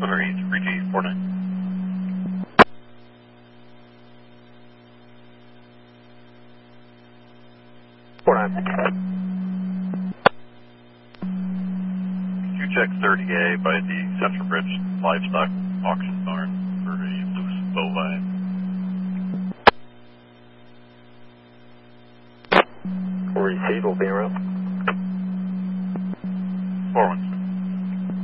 Preliminary 3G49. 49. You check 30A by the Central Bridge Livestock Auction Barn for a loose bovine. Receive, will be around. 417.